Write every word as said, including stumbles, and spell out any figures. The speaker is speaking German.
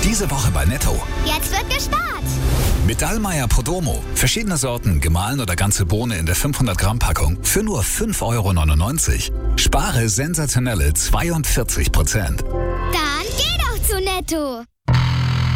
Diese Woche bei Netto. Jetzt wird gespart. Mit Dallmayr Podromo. Verschiedene Sorten, gemahlen oder ganze Bohne in der fünfhundert Gramm Packung für nur fünf Euro neunundneunzig. Spare sensationelle zweiundvierzig Prozent. Dann geh doch zu Netto.